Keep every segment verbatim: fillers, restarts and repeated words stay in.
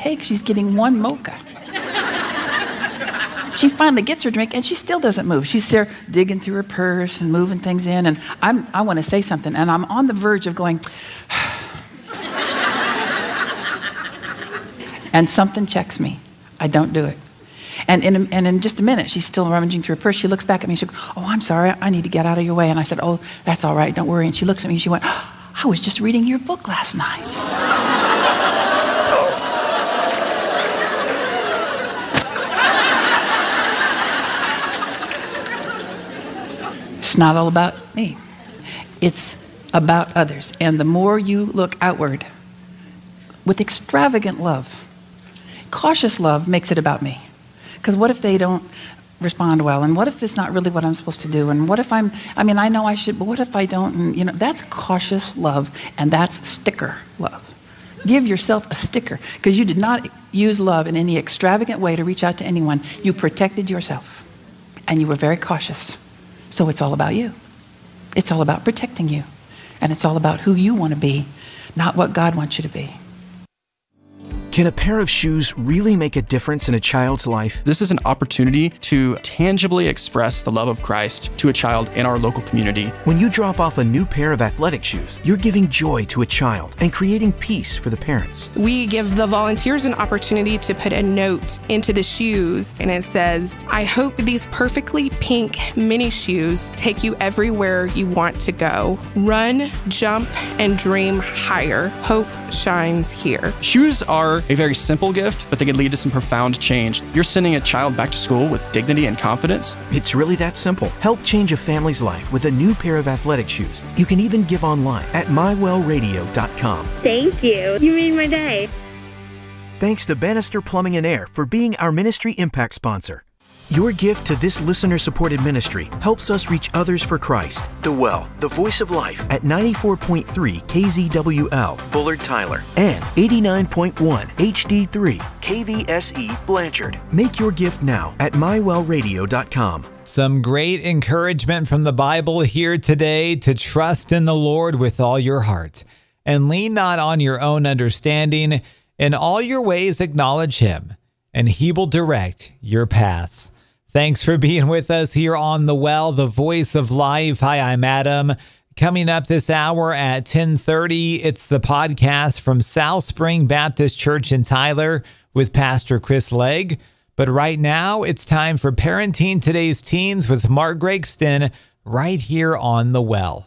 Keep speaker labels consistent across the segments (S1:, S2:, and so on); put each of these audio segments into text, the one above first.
S1: take? She's getting one mocha. She finally gets her drink, and she still doesn't move. She's there digging through her purse and moving things in, and I'm, I want to say something, and I'm on the verge of going, and something checks me. I don't do it. And in, and in just a minute, she's still rummaging through her purse. She looks back at me, she goes, oh, I'm sorry, I need to get out of your way. And I said, oh, that's all right, don't worry. And she looks at me, and she went, I was just reading your book last night. It's not all about me. It's about others. And the more you look outward with extravagant love, cautious love makes it about me. Because what if they don't respond well? And what if it's not really what I'm supposed to do? And what if I'm, I mean, I know I should, but what if I don't? And, you know, that's cautious love, and that's sticker love. Give yourself a sticker, because you did not use love in any extravagant way to reach out to anyone. You protected yourself, and you were very cautious. So it's all about you. It's all about protecting you. And it's all about who you want to be, not what God wants you to be.
S2: Can a pair of shoes really make a difference in a child's life?
S3: This is an opportunity to tangibly express the love of Christ to a child in our local community.
S2: When you drop off a new pair of athletic shoes, you're giving joy to a child and creating peace for the parents.
S4: We give the volunteers an opportunity to put a note into the shoes, and it says, I hope these perfectly pink mini shoes take you everywhere you want to go. Run, jump, and dream higher. Hope shines here.
S3: Shoes are a very simple gift, but they can lead to some profound change. You're sending a child back to school with dignity and confidence.
S2: It's really that simple. Help change a family's life with a new pair of athletic shoes. You can even give online at my well radio dot com.
S5: Thank you. You made my day.
S2: Thanks to Bannister Plumbing and Air for being our ministry impact sponsor. Your gift to this listener-supported ministry helps us reach others for Christ. The Well, the voice of life at ninety-four point three K Z W L, Bullard Tyler, and eighty-nine point one H D three K V S E Blanchard. Make your gift now at my well radio dot com.
S6: Some great encouragement from the Bible here today to trust in the Lord with all your heart and lean not on your own understanding. In all your ways acknowledge Him, and He will direct your paths. Thanks for being with us here on The Well, the voice of life. Hi, I'm Adam. Coming up this hour at ten thirty, it's the podcast from South Spring Baptist Church in Tyler with Pastor Chris Legg. But right now, it's time for Parenting Today's Teens with Mark Gregston right here on The Well.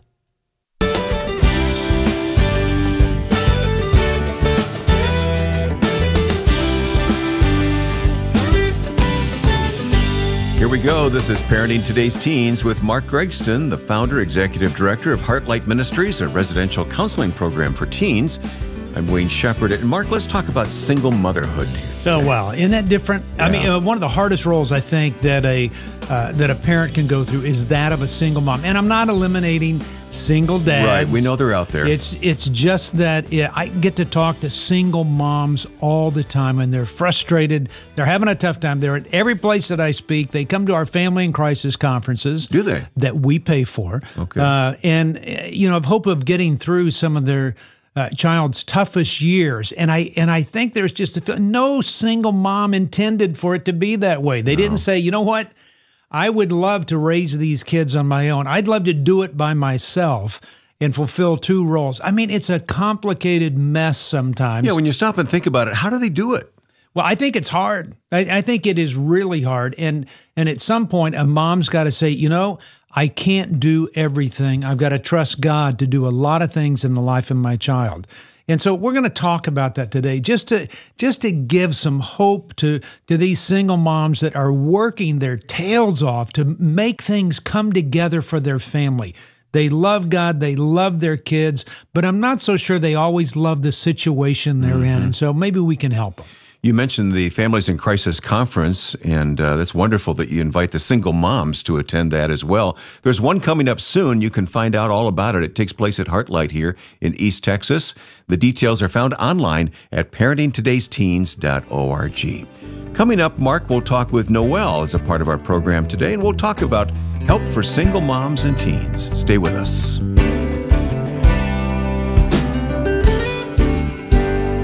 S7: Here we go. This is Parenting Today's Teens with Mark Gregston, the founder, executive director of Heartlight Ministries, a residential counseling program for teens. I'm Wayne Shepherd. And Mark, let's talk about single motherhood here.
S8: So, well, isn't that different? Yeah. I mean, uh, one of the hardest roles I think that a uh, that a parent can go through is that of a single mom. And I'm not eliminating single dads.
S7: Right, we know they're out there.
S8: It's it's just that yeah, I get to talk to single moms all the time, and they're frustrated. They're having a tough time. They're at every place that I speak. They come to our Family in Crisis conferences.
S7: Do they?
S8: That we pay for.
S7: Okay.
S8: Uh, and, you know, of hope of getting through some of their Uh, child's toughest years, and I and I think there's just a, no single mom intended for it to be that way. They no. didn't say, you know what, I would love to raise these kids on my own. I'd love to do it by myself and fulfill two roles. I mean, it's a complicated mess sometimes.
S7: Yeah, when you stop and think about it, how do they do it?
S8: Well, I think it's hard. I, I think it is really hard, and and at some point, a mom's got to say, you know, I can't do everything. I've got to trust God to do a lot of things in the life of my child. And so we're going to talk about that today, just to just to give some hope to, to these single moms that are working their tails off to make things come together for their family. They love God, they love their kids, but I'm not so sure they always love the situation they're mm-hmm. in. And so maybe we can help them.
S7: You mentioned the Families in Crisis Conference, and uh, that's wonderful that you invite the single moms to attend that as well. There's one coming up soon. You can find out all about it. It takes place at Heartlight here in East Texas. The details are found online at parenting todays teens dot org. Coming up, Mark will talk with Noelle as a part of our program today, and we'll talk about help for single moms and teens. Stay with us.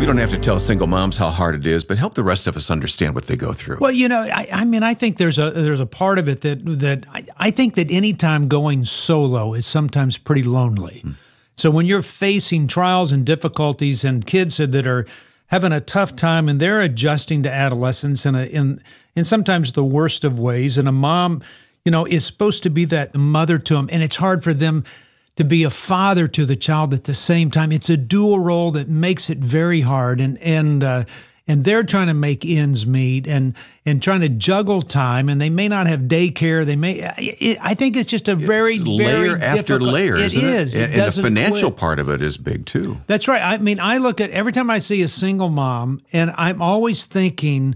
S7: We don't have to tell single moms how hard it is, but help the rest of us understand what they go through.
S8: Well, you know, I, I mean, I think there's a there's a part of it that that I, I think that anytime going solo is sometimes pretty lonely. Hmm. So when you're facing trials and difficulties and kids that are having a tough time and they're adjusting to adolescence in a, in in sometimes the worst of ways, and a mom, you know, is supposed to be that mother to them, and it's hard for them to be a father to the child at the same time. It's a dual role that makes it very hard, and and uh, and they're trying to make ends meet and and trying to juggle time, and they may not have daycare. They may. It, I think it's just a very
S7: it's layer
S8: very
S7: after
S8: difficult,
S7: layer.
S8: It
S7: isn't
S8: is,
S7: it?
S8: it
S7: and, and the financial
S8: quit.
S7: part of it is big too.
S8: That's right. I mean, I look at every time I see a single mom, and I'm always thinking,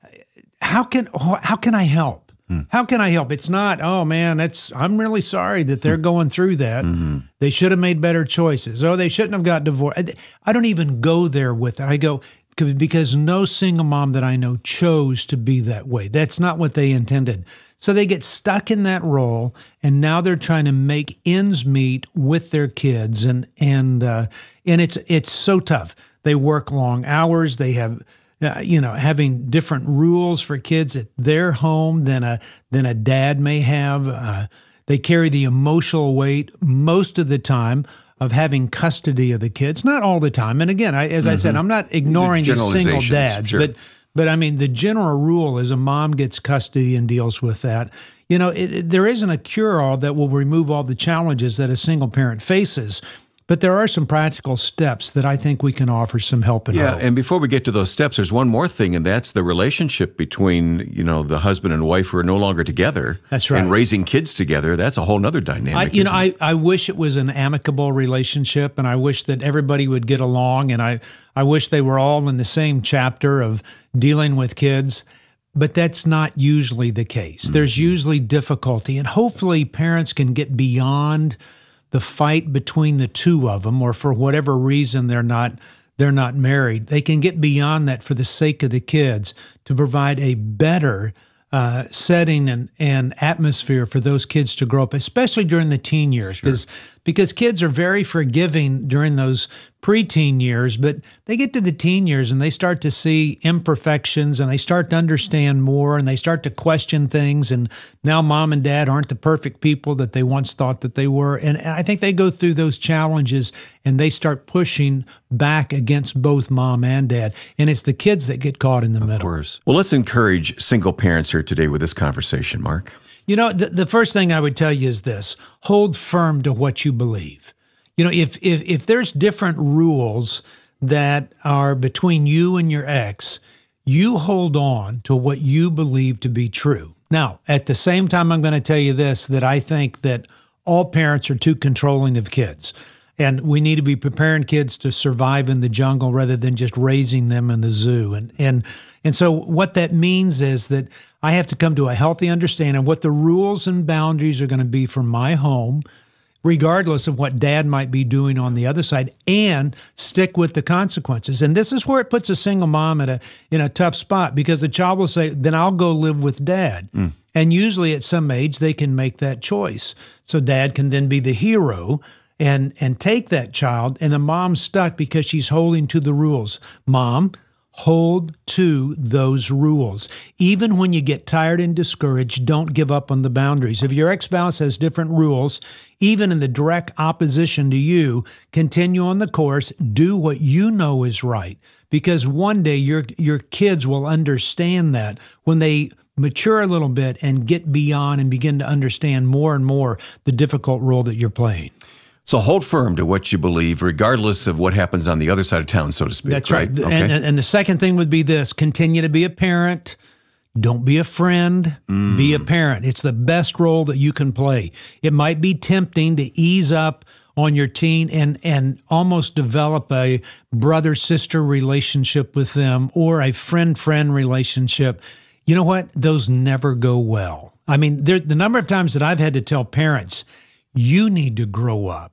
S8: how can how can I help? How can I help? It's not, oh man, that's, I'm really sorry that they're going through that. Mm-hmm. They should have made better choices. Oh, they shouldn't have got divorced. I, I don't even go there with it. I go, because no single mom that I know chose to be that way. That's not what they intended. So they get stuck in that role, and now they're trying to make ends meet with their kids, and and uh, and it's it's so tough. They work long hours. They have Uh, you know, having different rules for kids at their home than a than a dad may have. Uh, they carry the emotional weight most of the time of having custody of the kids. Not all the time. And again, I, as mm-hmm. I said, I'm not ignoring the single dads,
S7: sure.
S8: but but I mean, the general rule is a mom gets custody and deals with that. You know, it, it, there isn't a cure-all that will remove all the challenges that a single parent faces. But there are some practical steps that I think we can offer some help and
S7: yeah,
S8: hope.
S7: and before we get to those steps, there's one more thing, and that's the relationship between, you know, the husband and wife who are no longer together.
S8: That's right.
S7: And raising kids together. That's a whole other dynamic.
S8: I, you know, I, I wish it was an amicable relationship, and I wish that everybody would get along, and I, I wish they were all in the same chapter of dealing with kids. But that's not usually the case. Mm-hmm. There's usually difficulty, and hopefully parents can get beyond the fight between the two of them, or for whatever reason they're not they're not married. They can get beyond that for the sake of the kids to provide a better uh, setting and, and atmosphere for those kids to grow up, especially during the teen years, because sure. because kids are very forgiving during those preteen years, but they get to the teen years and they start to see imperfections, and they start to understand more, and they start to question things. And now mom and dad aren't the perfect people that they once thought that they were. And, and I think they go through those challenges and they start pushing back against both mom and dad. And it's the kids that get caught in the
S7: of
S8: middle.
S7: Of course. Well, let's encourage single parents here today with this conversation, Mark.
S8: You know, the, the first thing I would tell you is this: hold firm to what you believe. You know, if if if there's different rules that are between you and your ex, you hold on to what you believe to be true. Now, at the same time, I'm going to tell you this, that I think that all parents are too controlling of kids. And we need to be preparing kids to survive in the jungle rather than just raising them in the zoo. And and and so what that means is that I have to come to a healthy understanding of what the rules and boundaries are going to be for my home, regardless of what dad might be doing on the other side, and stick with the consequences. And this is where it puts a single mom at a in a tough spot, because the child will say, then I'll go live with dad. Mm. And usually at some age, they can make that choice. So dad can then be the hero and and take that child, and the mom's stuck because she's holding to the rules. Mom, hold to those rules. Even when you get tired and discouraged, don't give up on the boundaries. If your ex-spouse has different rules, even in the direct opposition to you, continue on the course. Do what you know is right, because one day your your kids will understand that when they mature a little bit and get beyond and begin to understand more and more the difficult role that you're playing.
S7: So hold firm to what you believe, regardless of what happens on the other side of town, so to speak.
S8: That's right.
S7: right? Okay.
S8: And, and the second thing would be this: continue to be a parent. Don't be a friend. Mm. Be a parent. It's the best role that you can play. It might be tempting to ease up on your teen and and almost develop a brother-sister relationship with them, or a friend-friend relationship. You know what? Those never go well. I mean, there, the number of times that I've had to tell parents, you need to grow up.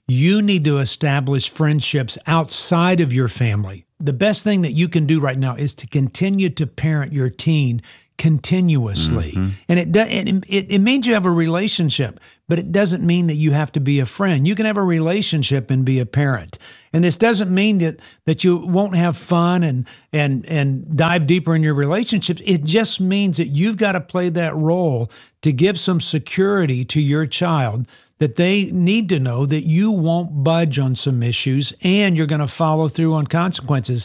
S8: You need to establish friendships outside of your family. The best thing that you can do right now is to continue to parent your teen continuously. Mm-hmm. And it, do, it, it it means you have a relationship, but it doesn't mean that you have to be a friend. You can have a relationship and be a parent. And this doesn't mean that that you won't have fun and and and dive deeper in your relationships. It just means that you've got to play that role to give some security to your child, that they need to know that you won't budge on some issues and you're going to follow through on consequences.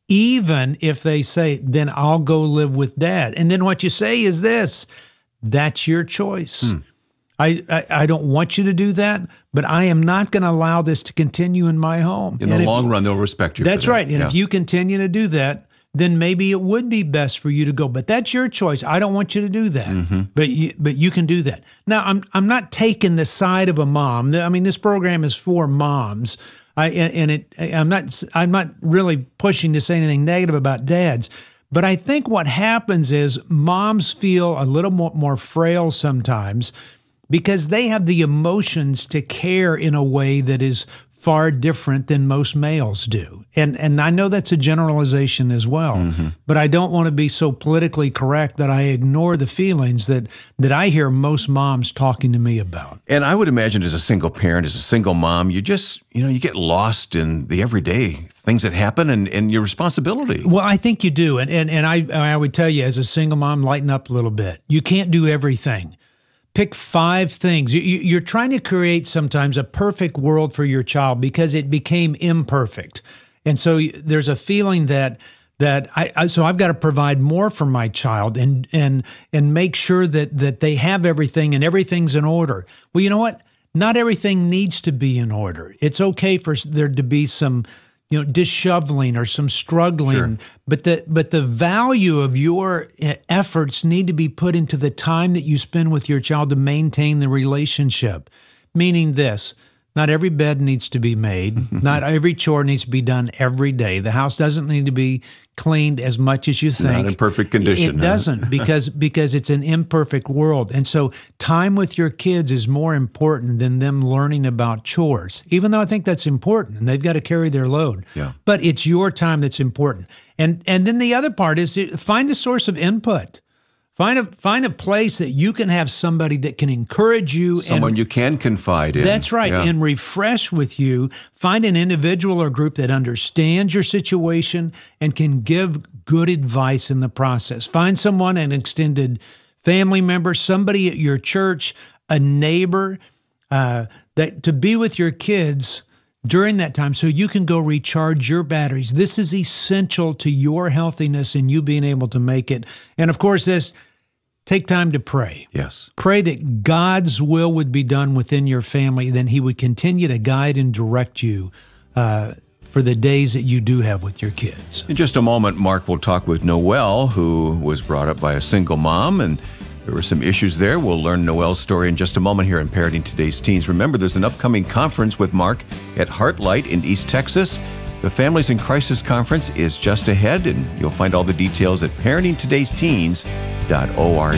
S8: Even if they say, then I'll go live with dad. And then what you say is this, that's your choice. Hmm. I, I, I don't want you to do that, but I am not going to allow this to continue in my home.
S7: In and the if, long run, they'll respect you.
S8: That's
S7: for that.
S8: right. And
S7: yeah.
S8: if you continue to do that, then maybe it would be best for you to go. But that's your choice. I don't want you to do that. Mm-hmm. But you, but you can do that. Now, I'm I'm not taking the side of a mom. I mean, this program is for moms. I and it I'm not I'm not really pushing to say anything negative about dads. But I think what happens is moms feel a little more, more frail sometimes because they have the emotions to care in a way that is far different than most males do. And and I know that's a generalization as well, mm-hmm. but I don't want to be so politically correct that I ignore the feelings that that I hear most moms talking to me about.
S7: And I would imagine as a single parent, as a single mom, you just, you know, you get lost in the everyday things that happen and, and your responsibility.
S8: Well, I think you do. And, and, and I, I would tell you as a single mom, lighten up a little bit. You can't do everything. Pick five things. You're trying to create sometimes a perfect world for your child because it became imperfect. And so there's a feeling that that I so I've got to provide more for my child and and and make sure that that they have everything and everything's in order. Well, you know what? Not everything needs to be in order. It's okay for there to be some, you know, disheveling or some struggling, sure. but the but the value of your efforts need to be put into the time that you spend with your child to maintain the relationship. Meaning this, not every bed needs to be made, not every chore needs to be done every day. The house doesn't need to be cleaned as much as you think.
S7: Not in perfect condition.
S8: It huh? doesn't because because it's an imperfect world. And so time with your kids is more important than them learning about chores, even though I think that's important and they've got to carry their load.
S7: Yeah.
S8: But it's your time that's important. And and then the other part is find a source of input. Find a find a place that you can have somebody that can encourage you.
S7: Someone
S8: and,
S7: you can confide in.
S8: That's right,
S7: yeah.
S8: and refresh with you. Find an individual or group that understands your situation and can give good advice in the process. Find someone, an extended family member, somebody at your church, a neighbor, uh, that to be with your kids during that time so you can go recharge your batteries. This is essential to your healthiness and you being able to make it. And of course, this, take time to pray.
S7: Yes.
S8: Pray that God's will would be done within your family, then he would continue to guide and direct you uh, for the days that you do have with your kids.
S7: In just a moment, Mark will talk with Noelle, who was brought up by a single mom, and there were some issues there. We'll learn Noelle's story in just a moment here in Parenting Today's Teens. Remember, there's an upcoming conference with Mark at Heartlight in East Texas. The Families in Crisis Conference is just ahead, and you'll find all the details at parenting todays teens dot org.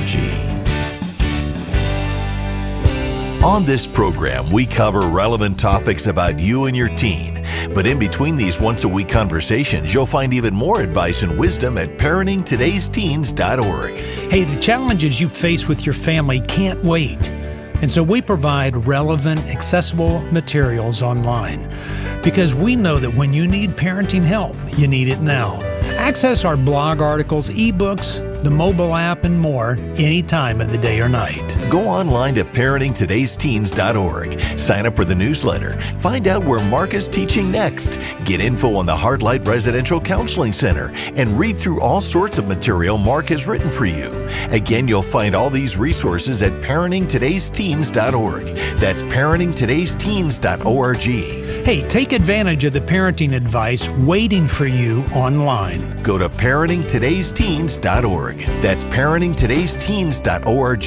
S9: On this program, we cover relevant topics about you and your teen. But in between these once-a-week conversations, you'll find even more advice and wisdom at parenting todays teens dot org.
S8: Hey, the challenges you face with your family can't wait. And so we provide relevant, accessible materials online because we know that when you need parenting help, you need it now. Access our blog articles, ebooks, the mobile app, and more any time of the day or night.
S9: Go online to parenting todays teens dot org. Sign up for the newsletter. Find out where Mark is teaching next. Get info on the Heartlight Residential Counseling Center and read through all sorts of material Mark has written for you. Again, you'll find all these resources at parenting todays teens dot org. That's parenting todays teens dot org.
S8: Hey, take advantage of the parenting advice waiting for you online.
S9: Go to parenting todays teens dot org. That's parenting todays teens dot org.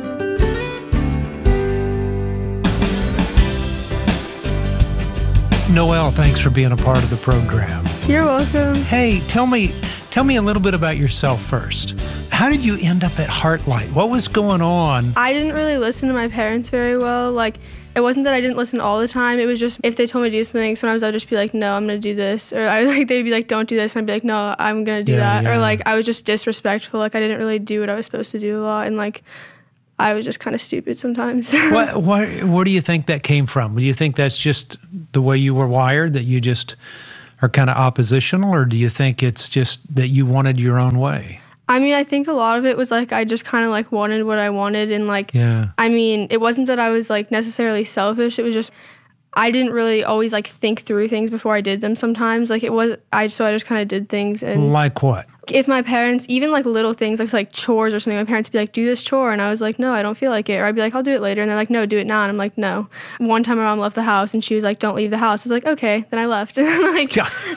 S8: Noelle, thanks for being a part of the program.
S5: You're welcome.
S8: Hey, tell me, tell me a little bit about yourself first. how did you end up at Heartlight? What was going on?
S10: I didn't really listen to my parents very well. Like, it wasn't that I didn't listen all the time. It was just if they told me to do something, sometimes I'd just be like, no, I'm going to do this. Or I like they'd be like, don't do this. And I'd be like, no, I'm going to do
S8: Yeah,
S10: that.
S8: yeah.
S10: Or like I was just disrespectful. Like I didn't really do what I was supposed to do a lot. And like I was just kind of stupid sometimes.
S8: What, what, where do you think that came from? Do you think that's just the way you were wired, that you just are kind of oppositional? Or do you think it's just that you wanted your own way?
S10: I mean, I think a lot of it was like I just kind of like wanted what I wanted. And like,
S8: Yeah.
S10: I mean, it wasn't that I was like necessarily selfish. It was just I didn't really always like think through things before I did them sometimes. Like it was, I so I just kind of did things. And
S8: Like what?
S10: if my parents, even like little things like like chores or something, my parents would be like, do this chore. And I was like, no, I don't feel like it. Or I'd be like, I'll do it later. And they're like, no, do it now. And I'm like, no. One time my mom left the house and she was like, don't leave the house. I was like, okay. Then I left. And like,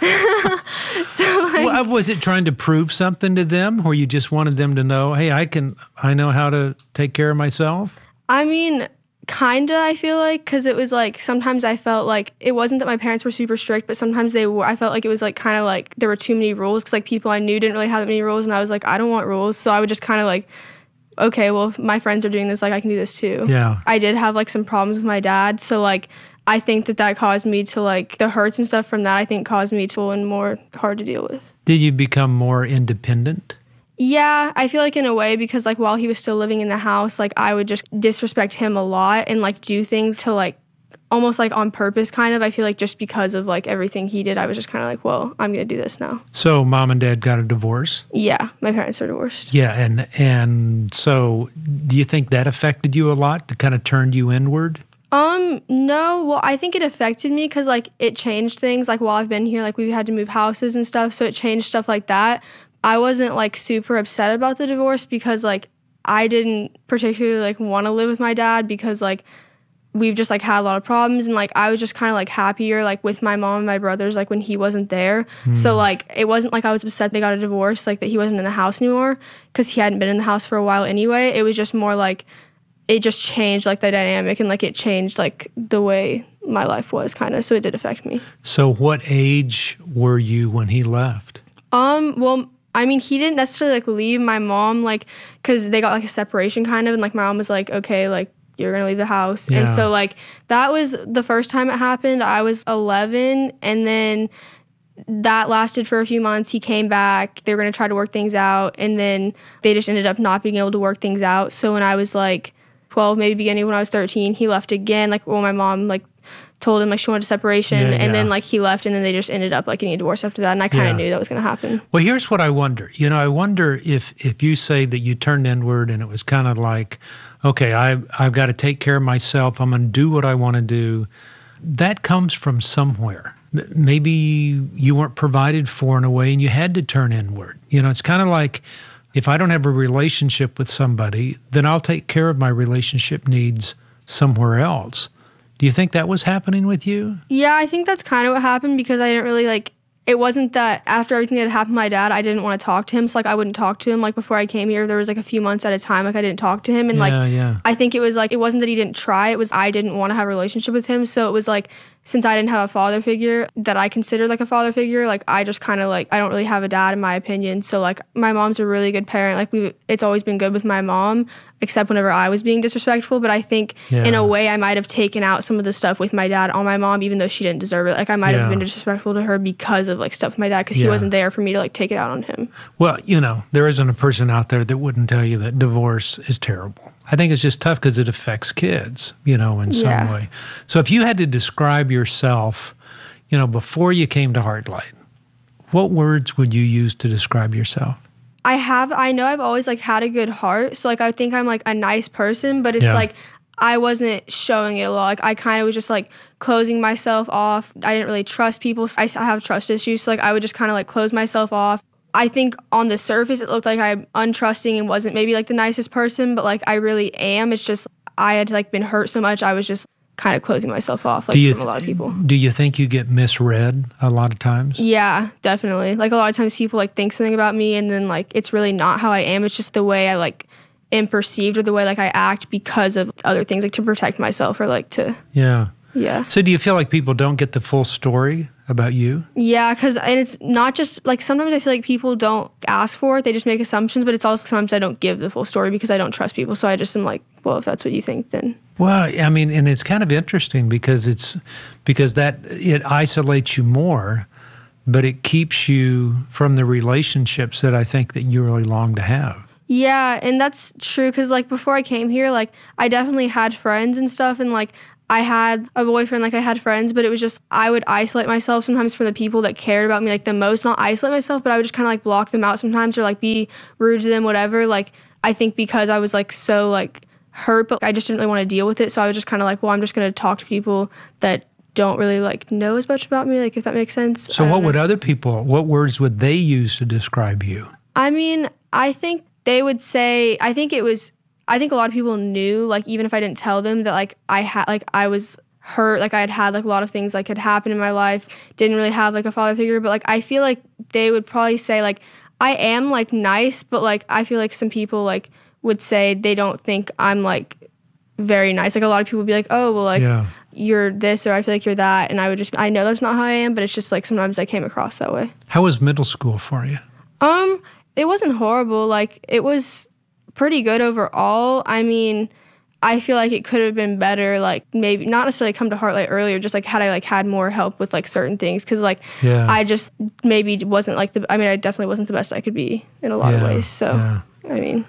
S10: so like,
S8: Well, was it trying to prove something to them, or you just wanted them to know, hey, I can, I know how to take care of myself?
S10: I mean, kinda, I feel like, because it was like sometimes I felt like it wasn't that my parents were super strict, but sometimes they were. I felt like it was like kind of like there were too many rules because like people I knew didn't really have that many rules, and I was like, I don't want rules. So I would just kind of like, okay, well, if my friends are doing this, like I can do this too.
S8: Yeah.
S10: I did have like some problems with my dad, so like I think that that caused me to like the hurts and stuff from that. I think caused me to and more hard to deal with.
S8: Did you become more independent?
S10: Yeah, I feel like in a way because like while he was still living in the house, like I would just disrespect him a lot and like do things to like almost like on purpose kind of. I feel like just because of like everything he did, I was just kind of like, well, I'm going to do this now.
S8: So mom and dad got a divorce?
S10: Yeah, my parents are divorced.
S8: Yeah, and and so do you think that affected you a lot, that kind of turned you inward?
S10: Um, no, well, I think it affected me because, like, it changed things. Like, while I've been here, like, we've had to move houses and stuff, so it changed stuff like that. I wasn't, like, super upset about the divorce because, like, I didn't particularly, like, want to live with my dad because, like, we've just, like, had a lot of problems. And, like, I was just kind of, like, happier, like, with my mom and my brothers, like, when he wasn't there. Mm. So, like, it wasn't like I was upset they got a divorce, like, that he wasn't in the house anymore because he hadn't been in the house for a while anyway. It was just more, like, it just changed, like, the dynamic and, like, it changed, like, the way my life was, kind of. So it did affect me.
S8: So what age were you when he left?
S10: Um, well, I mean, he didn't necessarily, like, leave my mom, like, because they got, like, a separation, kind of. And, like, my mom was like, okay, like, you're going to leave the house.
S8: Yeah.
S10: And so, like, that was the first time it happened. I was eleven, and then that lasted for a few months. He came back. They were going to try to work things out, and then they just ended up not being able to work things out. So when I was, like, twelve, maybe beginning when I was thirteen, he left again. Like, well, my mom, like, told him, like, she wanted a separation,
S8: Yeah,
S10: and
S8: yeah.
S10: then, like, he left, and then they just ended up, like, getting a divorce after that, and I kind of
S8: Yeah.
S10: knew that was going to happen.
S8: Well, here's what I wonder. You know, I wonder if if you say that you turned inward and it was kind of like, okay, I, I've got to take care of myself. I'm going to do what I want to do. That comes from somewhere. M- Maybe you weren't provided for in a way and you had to turn inward. You know, it's kind of like, if I don't have a relationship with somebody, then I'll take care of my relationship needs somewhere else. Do you think that was happening with you?
S10: Yeah, I think that's kind of what happened because I didn't really, like, it wasn't that after everything that had happened to my dad, I didn't want to talk to him. So, like, I wouldn't talk to him. Like, before I came here, there was, like, a few months at a time, like, I didn't talk to him. And,
S8: Yeah,
S10: like,
S8: yeah.
S10: I think it was, like, it wasn't that he didn't try. It was I didn't want to have a relationship with him. So it was, like, since I didn't have a father figure that I considered, like, a father figure, like, I just kind of, like, I don't really have a dad, in my opinion. So, like, my mom's a really good parent. Like, we, it's always been good with my mom, except whenever I was being disrespectful. But I think,
S8: Yeah.
S10: in a way, I might have taken out some of the stuff with my dad on my mom, even though she didn't deserve it. Like, I might
S8: Yeah.
S10: have been disrespectful to her because of, like, stuff with my dad, because
S8: Yeah.
S10: he wasn't there for me to, like, take it out on him.
S8: Well, you know, there isn't a person out there that wouldn't tell you that divorce is terrible. I think it's just tough because it affects kids, you know, in some
S10: Yeah.
S8: way. So if you had to describe yourself, you know, before you came to Heartlight, what words would you use to describe yourself?
S10: I have, I know I've always, like, had a good heart. So, like, I think I'm, like, a nice person, but it's,
S8: Yeah.
S10: like, I wasn't showing it a lot. Like, I kind of was just, like, closing myself off. I didn't really trust people. I, I have trust issues. So, like, I would just kind of, like, close myself off. I think on the surface, it looked like I'm untrusting and wasn't maybe, like, the nicest person, but, like, I really am. It's just I had, like, been hurt so much. I was just kind of closing myself off, like,
S8: Do you
S10: from a lot of people.
S8: Do you think you get misread a lot of times?
S10: Yeah, definitely. Like, a lot of times people, like, think something about me and then, like, it's really not how I am. It's just the way I, like, am perceived or the way, like, I act because of other things, like, to protect myself or, like, to...
S8: Yeah.
S10: Yeah.
S8: So do you feel like people don't get the full story about you?
S10: Yeah, because and it's not just like sometimes I feel like people don't ask for it; they just make assumptions. But it's also sometimes I don't give the full story because I don't trust people. So I just am like, well, if that's what you think, then.
S8: Well, I mean, and it's kind of interesting because it's because that it isolates you more, but it keeps you from the relationships that I think that you really long to have.
S10: Yeah, and that's true because like before I came here, like I definitely had friends and stuff, and like. I had a boyfriend, like I had friends, but it was just, I would isolate myself sometimes from the people that cared about me like the most. Not isolate myself, but I would just kind of like block them out sometimes or like be rude to them, whatever. Like, I think because I was like so like hurt, but I just didn't really want to deal with it. So I was just kind of like, well, I'm just going to talk to people that don't really like know as much about me, like if that makes sense.
S8: So what know. would other people, what words would they use to describe you?
S10: I mean, I think they would say, I think it was, I think a lot of people knew, like, even if I didn't tell them that, like, I had, like, I was hurt, like, I had had, like, a lot of things, like, had happened in my life, didn't really have, like, a father figure, but, like, I feel like they would probably say, like, I am, like, nice, but, like, I feel like some people, like, would say they don't think I'm, like, very nice. Like, a lot of people would be like, oh, well, like, yeah. you're this, or I feel like you're that, and I would just, I know that's not how I am, but it's just, like, sometimes I came across that way.
S8: How was middle school for you?
S10: Um, it wasn't horrible. Like, it was pretty good overall. I mean, I feel like it could have been better, like maybe not necessarily come to Heartlight earlier, just like had I like had more help with like certain things, because like yeah. I just maybe wasn't like the, I mean, I definitely wasn't the best I could be in a lot yeah. of ways. So, yeah. I mean.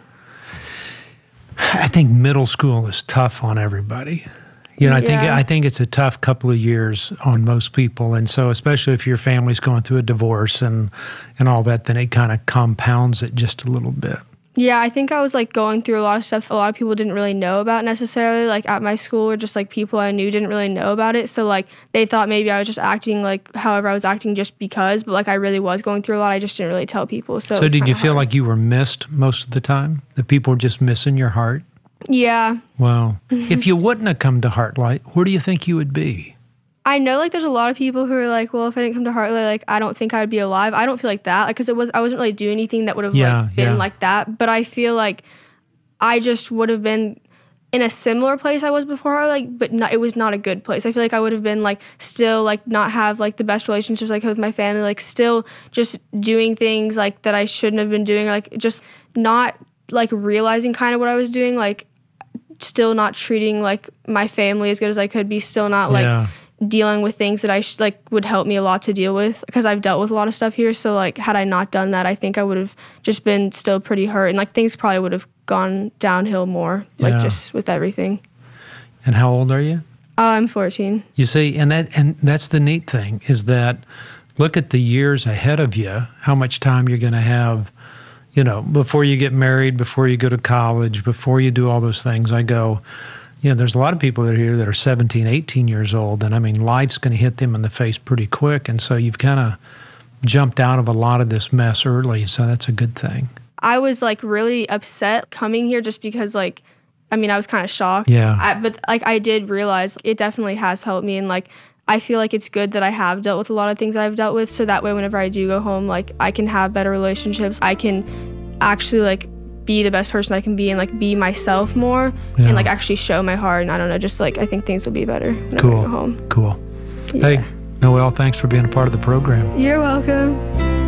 S8: I think middle school is tough on everybody. You know, I yeah. think I think it's a tough couple of years on most people, and so especially if your family's going through a divorce and and all that, then it kind of compounds it just a little bit.
S10: Yeah, I think I was like going through a lot of stuff a lot of people didn't really know about necessarily, like at my school, or just like people I knew didn't really know about it. So like they thought maybe I was just acting like however I was acting just because, but like I really was going through a lot. I just didn't really tell people. So,
S8: so did you feel hard. like you were missed most of the time? That people were just missing your heart?
S10: Yeah.
S8: Wow. If you wouldn't have come to Heartlight, where do you think you would be?
S10: I know, like, there's a lot of people who are like, well, if I didn't come to Heartlight, like, I don't think I would be alive. I don't feel like that, like, because it was, I wasn't really doing anything that would have, yeah, like, been yeah. like that. But I feel like I just would have been in a similar place I was before Heartlight, like, but not, it was not a good place. I feel like I would have been, like, still, like, not have, like, the best relationships, like, with my family, like, still just doing things, like, that I shouldn't have been doing, or, like, just not, like, realizing kind of what I was doing, like, still not treating, like, my family as good as I could be, still not, like, yeah. dealing with things that I sh- like would help me a lot to deal with, because I've dealt with a lot of stuff here. So like had I not done that, I think I would have just been still pretty hurt, and like things probably would have gone downhill more, like yeah. just with everything.
S8: And how old are you?
S10: Uh, I'm fourteen.
S8: You see, and that and that's the neat thing is that look at the years ahead of you, how much time you're going to have, you know, before you get married, before you go to college, before you do all those things. I go, you know, there's a lot of people that are here that are seventeen, eighteen years old, and I mean, life's going to hit them in the face pretty quick, and so you've kind of jumped out of a lot of this mess early, so that's a good thing.
S10: I was, like, really upset coming here just because, like, I mean, I was kind of shocked.
S8: Yeah.
S10: I, but, like, I did realize it definitely has helped me, and, like, I feel like it's good that I have dealt with a lot of things that I've dealt with, so that way whenever I do go home, like, I can have better relationships. I can actually, like, be the best person I can be and like be myself more yeah. and like actually show my heart, and I don't know, just like I think things will be better when
S8: cool.
S10: I go home.
S8: Cool.
S10: Yeah.
S8: Hey, Noelle, thanks for being a part of the program.
S10: You're welcome.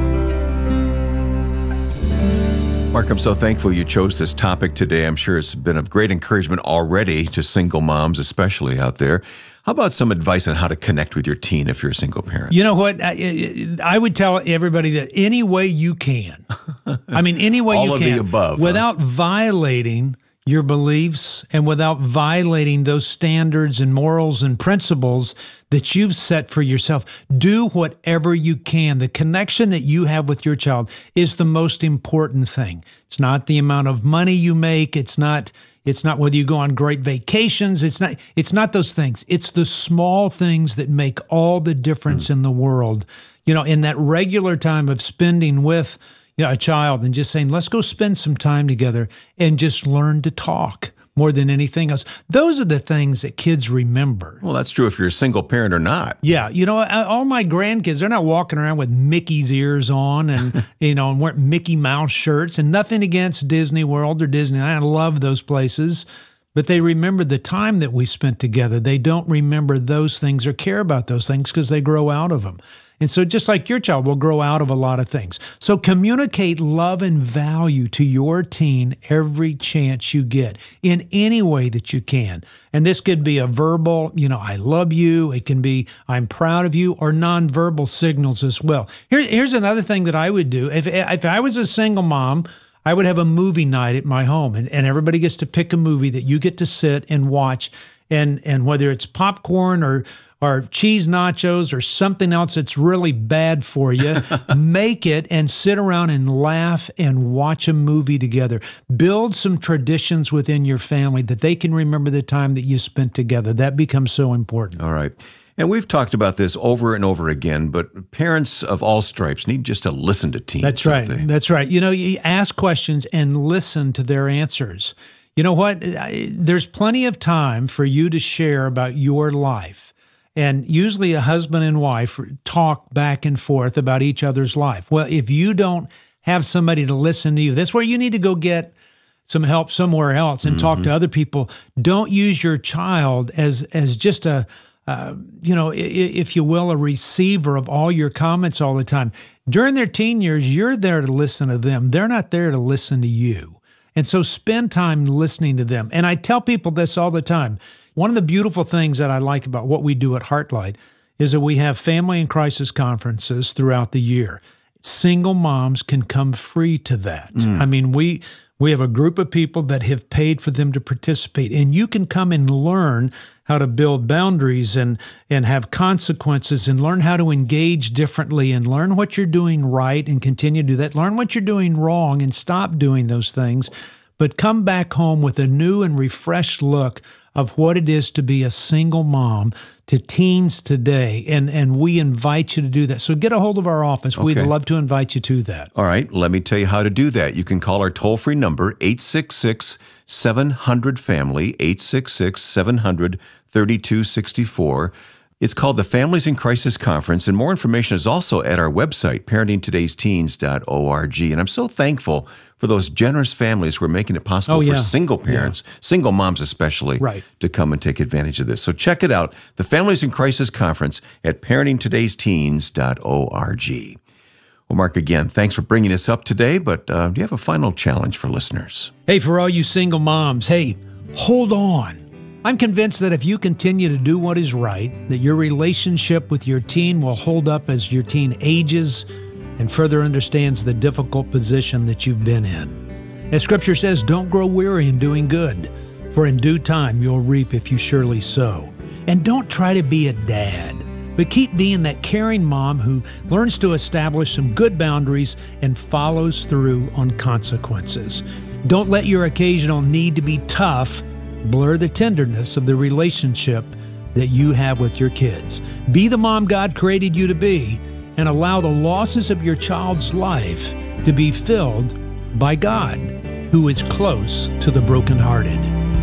S7: Mark, I'm so thankful you chose this topic today. I'm sure it's been of great encouragement already to single moms, especially out there. How about some advice on how to connect with your teen if you're a single parent?
S8: You know what? I, I would tell everybody that any way you can. I mean, any way you can. All of the above. Without huh? violating your beliefs and without violating those standards and morals and principles that you've set for yourself. Do whatever you can. The connection that you have with your child is the most important thing. It's not the amount of money you make. It's not It's not whether you go on great vacations. It's not It's not those things. It's the small things that make all the difference mm. in the world. You know, in that regular time of spending with you know, a child and just saying, let's go spend some time together and just learn to talk more than anything else. Those are the things that kids remember.
S7: Well, that's true if you're a single parent or not.
S8: Yeah. You know, all my grandkids, they're not walking around with Mickey's ears on and, you know, and wearing Mickey Mouse shirts, and nothing against Disney World or Disneyland. I love those places. but they remember the time that we spent together. They don't remember those things or care about those things because they grow out of them. And so just like your child will grow out of a lot of things. So communicate love and value to your teen every chance you get in any way that you can. And this could be a verbal, you know, I love you. It can be, I'm proud of you, or nonverbal signals as well. Here, here's another thing that I would do. If, if I was a single mom, I would have a movie night at my home, and, and everybody gets to pick a movie that you get to sit and watch. And, and whether it's popcorn or or cheese nachos or something else that's really bad for you, make it and sit around and laugh and watch a movie together. Build some traditions within your family that they can remember the time that you spent together. That becomes so important.
S7: All right. And we've talked about this over and over again, but parents of all stripes need just to listen to teens.
S8: That's right.
S7: They?
S8: That's right. You know, you ask questions and listen to their answers. You know what? There's plenty of time for you to share about your life. And usually a husband and wife talk back and forth about each other's life. Well, if you don't have somebody to listen to you, that's where you need to go get some help somewhere else and mm-hmm. talk to other people. Don't use your child as as just a, uh, you know, if you will, a receiver of all your comments all the time. During their teen years, you're there to listen to them. They're not there to listen to you. And so spend time listening to them. And I tell people this all the time. One of the beautiful things that I like about what we do at Heartlight is that we have family and crisis conferences throughout the year. Single moms can come free to that. Mm. I mean, we we have a group of people that have paid for them to participate, and you can come and learn how to build boundaries and, and have consequences and learn how to engage differently and learn what you're doing right and continue to do that. Learn what you're doing wrong and stop doing those things, but come back home with a new and refreshed look of what it is to be a single mom to teens today. And, and we invite you to do that. So get a hold of our office. Okay. We'd love to invite you to that.
S7: All right. Let me tell you how to do that. You can call our toll-free number, eight six six, seven hundred, family, eight six six, seven hundred, thirty-two sixty-four. It's called the Families in Crisis Conference, and more information is also at our website, parenting todays teens dot org. And I'm so thankful for those generous families who are making it possible
S8: oh, yeah.
S7: for single parents, yeah. single moms especially,
S8: right.
S7: to come and take advantage of this. So check it out, the Families in Crisis Conference at parenting todays teens dot org. Well, Mark, again, thanks for bringing us up today, but uh, do you have a final challenge for listeners?
S8: Hey, for all you single moms, hey, hold on. I'm convinced that if you continue to do what is right, that your relationship with your teen will hold up as your teen ages and further understands the difficult position that you've been in. As Scripture says, don't grow weary in doing good, for in due time you'll reap if you surely sow. And don't try to be a dad, but keep being that caring mom who learns to establish some good boundaries and follows through on consequences. Don't let your occasional need to be tough blur the tenderness of the relationship that you have with your kids. Be the mom God created you to be, and allow the losses of your child's life to be filled by God, who is close to the brokenhearted.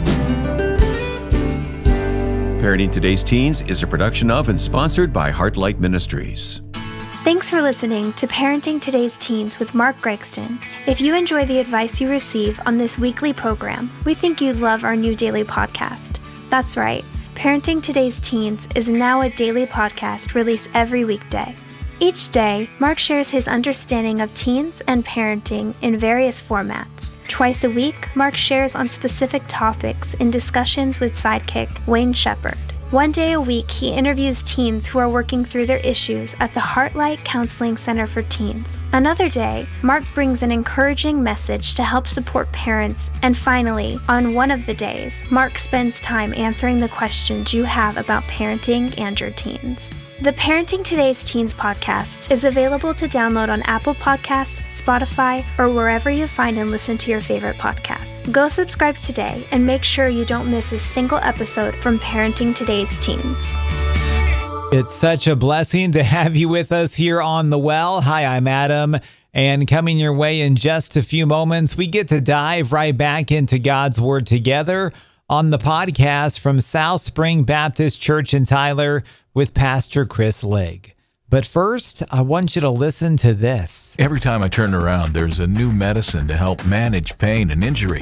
S7: Parenting Today's Teens is a production of and sponsored by Heartlight Ministries.
S11: Thanks for listening to Parenting Today's Teens with Mark Gregston. If you enjoy the advice you receive on this weekly program, we think you'd love our new daily podcast. That's right, Parenting Today's Teens is now a daily podcast released every weekday. Each day, Mark shares his understanding of teens and parenting in various formats. Twice a week, Mark shares on specific topics in discussions with sidekick Wayne Shepherd. One day a week, he interviews teens who are working through their issues at the Heartlight Counseling Center for Teens. Another day, Mark brings an encouraging message to help support parents. And finally, on one of the days, Mark spends time answering the questions you have about parenting and your teens. The Parenting Today's Teens podcast is available to download on Apple Podcasts, Spotify, or wherever you find and listen to your favorite podcasts. Go subscribe today and make sure you don't miss a single episode from Parenting Today's Teens.
S6: It's such a blessing to have you with us here on The Well. Hi, I'm Adam. And coming your way in just a few moments, we get to dive right back into God's Word together on the podcast from South Spring Baptist Church in Tyler with Pastor Chris Legg. But first, I want you to listen to this.
S12: Every time I turn around, there's a new medicine to help manage pain and injury.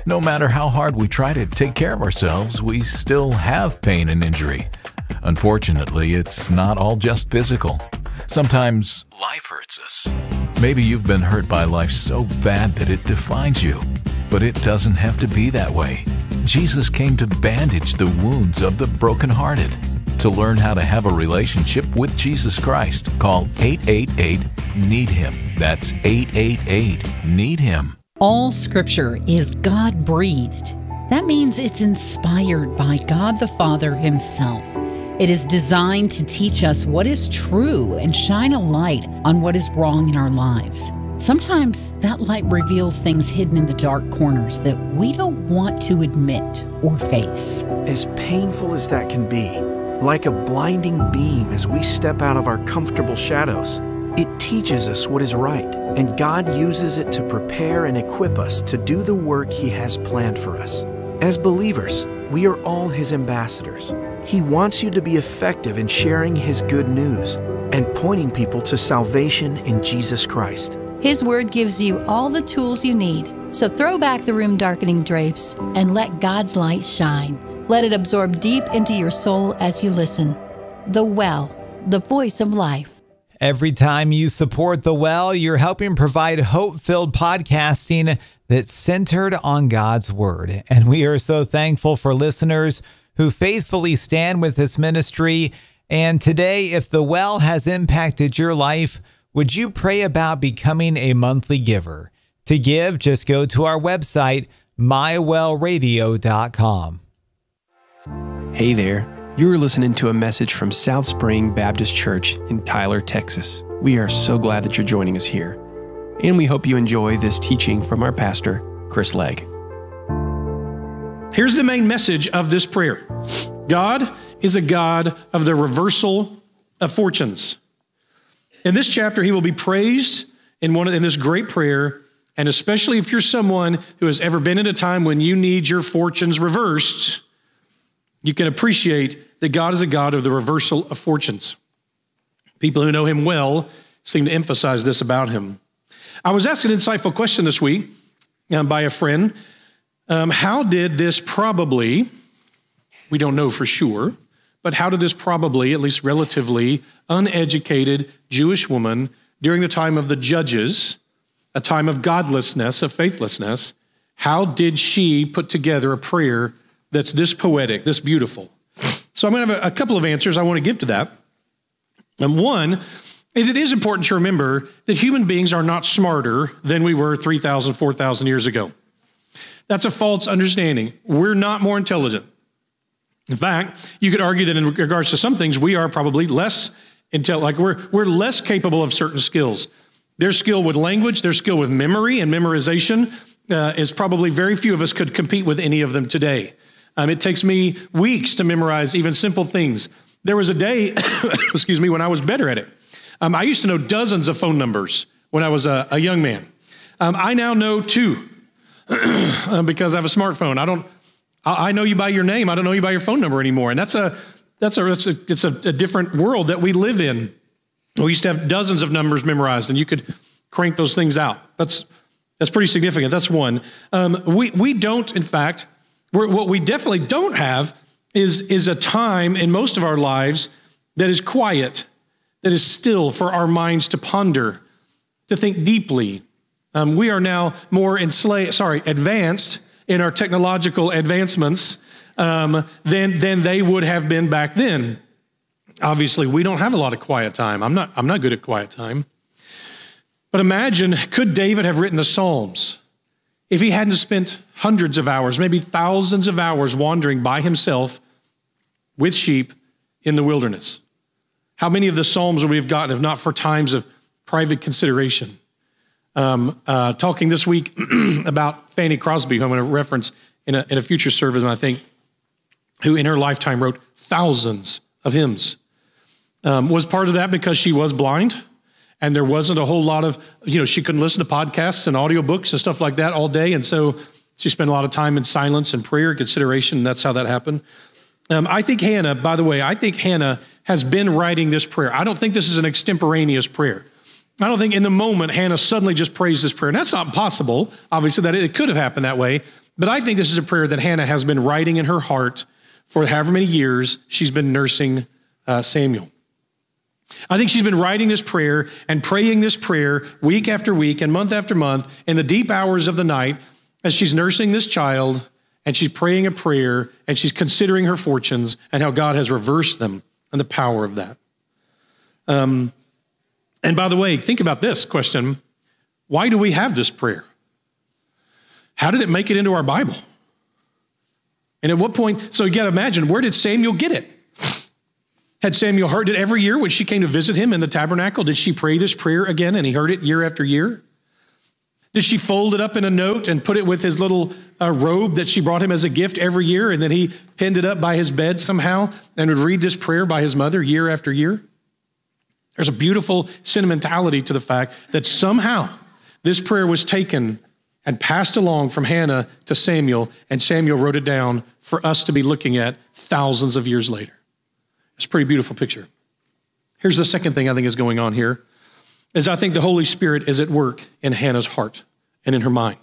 S9: No matter how hard we try to take care of ourselves, we still have pain and injury. Unfortunately, it's not all just physical. Sometimes life hurts us. Maybe you've been hurt by life so bad that it defines you. But it doesn't have to be that way. Jesus came to bandage the wounds of the brokenhearted. To learn how to have a relationship with Jesus Christ, call eight eight eight, need him. That's eight eight eight, need him.
S12: All Scripture is God-breathed. That means it's inspired by God the Father himself. It is designed to teach us what is true and shine a light on what is wrong in our lives. Sometimes that light reveals things hidden in the dark corners that we don't want to admit or face.
S2: As painful as that can be, like a blinding beam as we step out of our comfortable shadows, it teaches us what is right, and God uses it to prepare and equip us to do the work He has planned for us. As believers, we are all His ambassadors. He wants you to be effective in sharing His good news and pointing people to salvation in Jesus Christ.
S13: His Word gives you all the tools you need. So throw back the room-darkening drapes and let God's light shine. Let it absorb deep into your soul as you listen. The Well, the voice of life.
S6: Every time you support The Well, you're helping provide hope-filled podcasting that's centered on God's Word. And we are so thankful for listeners who faithfully stand with this ministry. And today, if The Well has impacted your life, would you pray about becoming a monthly giver? To give, just go to our website, my well radio dot com.
S14: Hey there. You are listening to a message from South Spring Baptist Church in Tyler, Texas. We are so glad that you're joining us here. And we hope you enjoy this teaching from our pastor, Chris Legg.
S15: Here's the main message of this prayer. God is a God of the reversal of fortunes. In this chapter, He will be praised in one of, in this great prayer, and especially if you're someone who has ever been in a time when you need your fortunes reversed, you can appreciate that God is a God of the reversal of fortunes. People who know Him well seem to emphasize this about Him. I was asked an insightful question this week um, by a friend. Um, how did this probably, we don't know for sure, but how did this probably, at least relatively uneducated Jewish woman during the time of the Judges, a time of godlessness, of faithlessness, how did she put together a prayer that's this poetic, this beautiful? So I'm going to have a, a couple of answers I want to give to that. And one is it is important to remember that human beings are not smarter than we were three thousand, four thousand years ago. That's a false understanding. We're not more intelligent. In fact, you could argue that in regards to some things, we are probably less intel, like we're, we're less capable of certain skills. Their skill with language, their skill with memory and memorization uh, is probably very few of us could compete with any of them today. Um, it takes me weeks to memorize even simple things. There was a day, excuse me, when I was better at it. Um, I used to know dozens of phone numbers when I was a, a young man. Um, I now know two because I have a smartphone. I don't. I, I know you by your name. I don't know you by your phone number anymore. And that's a that's a it's a, it's a, a different world that we live in. We used to have dozens of numbers memorized, and you could crank those things out. That's that's pretty significant. That's one. Um, we we don't, in fact, we're, what we definitely don't have is is a time in most of our lives that is quiet, that is still for our minds to ponder, to think deeply. Um, we are now more enslaved, sorry, advanced in our technological advancements um, than than they would have been back then. Obviously, we don't have a lot of quiet time. I'm not, I'm not good at quiet time. But imagine, could David have written the Psalms if he hadn't spent hundreds of hours, maybe thousands of hours wandering by himself with sheep in the wilderness? How many of the Psalms would we have gotten if not for times of private consideration? Um, uh, talking this week about Fanny Crosby, who I'm going to reference in a, in a future service, I think, who in her lifetime wrote thousands of hymns. Um, was part of that because she was blind and there wasn't a whole lot of, you know, she couldn't listen to podcasts and audiobooks and stuff like that all day. And so she spent a lot of time in silence and prayer and consideration. And that's how that happened. Um, I think Hannah, by the way, I think Hannah has been writing this prayer. I don't think this is an extemporaneous prayer. I don't think in the moment Hannah suddenly just prays this prayer. And that's not possible, obviously, that it could have happened that way. But I think this is a prayer that Hannah has been writing in her heart for however many years she's been nursing uh, Samuel. I think she's been writing this prayer and praying this prayer week after week and month after month in the deep hours of the night as she's nursing this child, and she's praying a prayer, and she's considering her fortunes and how God has reversed them and the power of that. Um, and by the way, think about this question. Why do we have this prayer? How did it make it into our Bible? And at what point, so you got to imagine, where did Samuel get it? Had Samuel heard it every year when she came to visit him in the tabernacle? Did she pray this prayer again and he heard it year after year? Did she fold it up in a note and put it with his little uh, robe that she brought him as a gift every year, and then he pinned it up by his bed somehow and would read this prayer by his mother year after year? There's a beautiful sentimentality to the fact that somehow this prayer was taken and passed along from Hannah to Samuel, and Samuel wrote it down for us to be looking at thousands of years later. It's a pretty beautiful picture. Here's the second thing I think is going on here, is I think the Holy Spirit is at work in Hannah's heart and in her mind.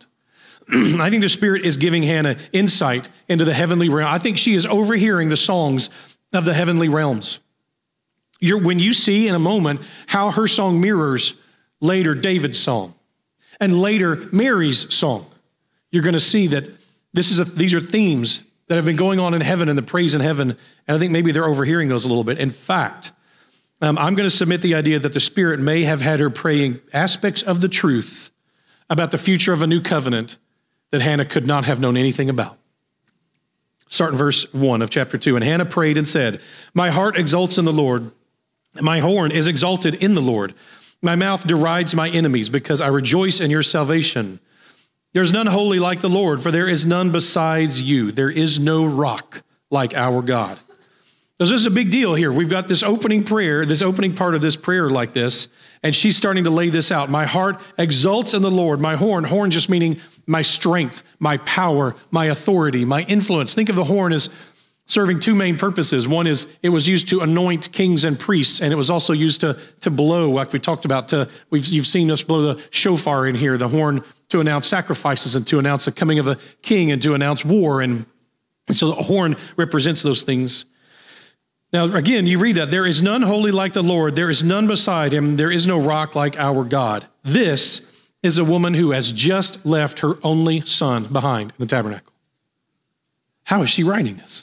S15: I think the Spirit is giving Hannah insight into the heavenly realm. I think she is overhearing the songs of the heavenly realms. You're, when you see in a moment how her song mirrors later David's song and later Mary's song, you're going to see that this is a, these are themes that have been going on in heaven and the praise in heaven, and I think maybe they're overhearing those a little bit. In fact, um, I'm going to submit the idea that the Spirit may have had her praying aspects of the truth about the future of a new covenant that Hannah could not have known anything about. Start in verse one of chapter two. And Hannah prayed and said, "My heart exults in the Lord. My horn is exalted in the Lord. My mouth derides my enemies because I rejoice in your salvation. There's none holy like the Lord, for there is none besides you. There is no rock like our God." So this is a big deal here. We've got this opening prayer, this opening part of this prayer like this, and she's starting to lay this out. My heart exults in the Lord. My horn, horn just meaning my strength, my power, my authority, my influence. Think of the horn as serving two main purposes. One is it was used to anoint kings and priests, and it was also used to, to blow, like we talked about. To, we've, you've seen us blow the shofar in here, the horn to announce sacrifices and to announce the coming of a king and to announce war. And so the horn represents those things. Now, again, you read that. There is none holy like the Lord. There is none beside him. There is no rock like our God. This is a woman who has just left her only son behind in the tabernacle. How is she writing this?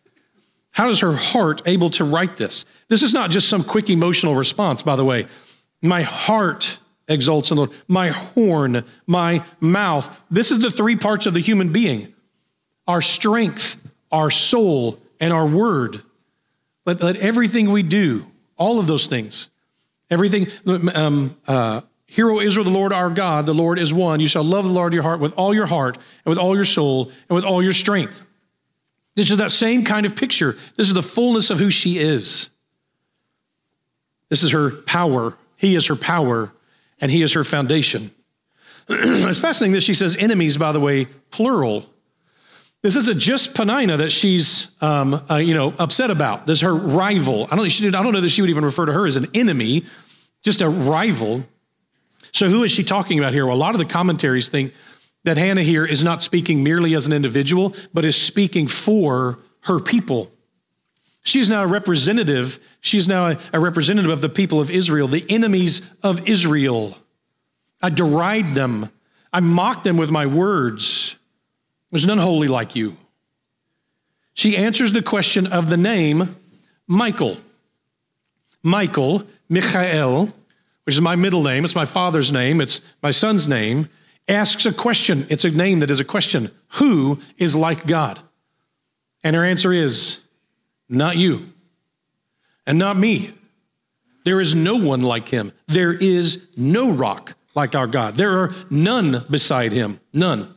S15: How is her heart able to write this? This is not just some quick emotional response, by the way. My heart exalts in the Lord. My horn, my mouth. This is the three parts of the human being. Our strength, our soul, and our word. Let, let everything we do, all of those things, everything, um, uh, hear, O Israel, the Lord our God, the Lord is one. You shall love the Lord your heart with all your heart and with all your soul and with all your strength. This is that same kind of picture. This is the fullness of who she is. This is her power. He is her power, and he is her foundation. It's fascinating that she says enemies, by the way, plural. This isn't just Peninnah that she's, um, uh, you know, upset about. This is her rival. I don't, she did, I don't know that she would even refer to her as an enemy, just a rival. So who is she talking about here? Well, a lot of the commentaries think that Hannah here is not speaking merely as an individual, but is speaking for her people. She's now a representative. She's now a, a representative of the people of Israel, the enemies of Israel. I deride them. I mock them with my words. There's none holy like you. She answers the question of the name Michael. Michael, Michael, which is my middle name. It's my father's name. It's my son's name. Asks a question. It's a name that is a question. Who is like God? And her answer is, not you and not me. There is no one like him. There is no rock like our God. There are none beside him. None.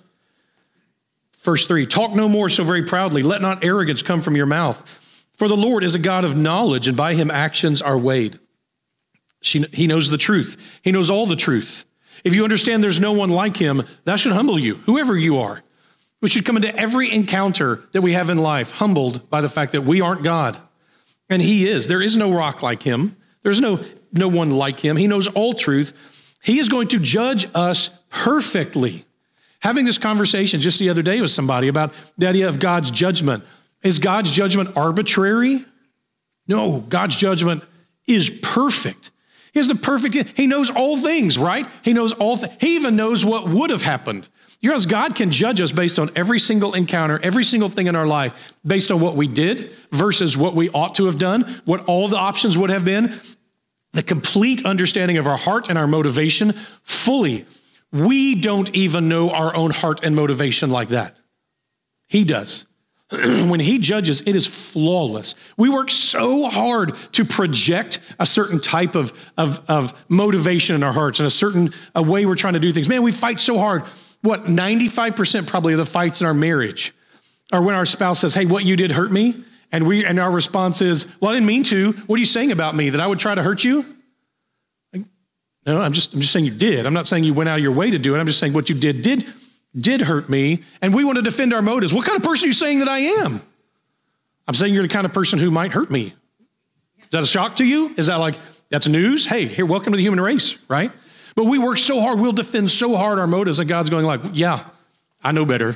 S15: Verse three, talk no more so very proudly. Let not arrogance come from your mouth. For the Lord is a God of knowledge, and by him actions are weighed. She, he knows the truth. He knows all the truth. If you understand there's no one like him, that should humble you, whoever you are. We should come into every encounter that we have in life humbled by the fact that we aren't God. And he is. There is no rock like him. There's no, no one like him. He knows all truth. He is going to judge us perfectly. Having this conversation just the other day with somebody about the idea of God's judgment. Is God's judgment arbitrary? No, God's judgment is perfect. He has the perfect, he knows all things, right? He knows all things. He even knows what would have happened. You realize God can judge us based on every single encounter, every single thing in our life, based on what we did versus what we ought to have done, what all the options would have been, the complete understanding of our heart and our motivation fully. We don't even know our own heart and motivation like that. He does. When he judges, it is flawless. We work so hard to project a certain type of, of, of motivation in our hearts and a certain a way we're trying to do things. Man, we fight so hard. What, ninety-five percent probably of the fights in our marriage are when our spouse says, hey, what you did hurt me. And we and our response is, well, I didn't mean to. What are you saying about me? That I would try to hurt you? Like, no, I'm just, I'm just saying you did. I'm not saying you went out of your way to do it. I'm just saying what you did did did hurt me, and we want to defend our motives. What kind of person are you saying that I am? I'm saying you're the kind of person who might hurt me. Is that a shock to you? Is that like, that's news? Hey, here, welcome to the human race, right? But we work so hard, we'll defend so hard our motives, and God's going like, yeah, I know better.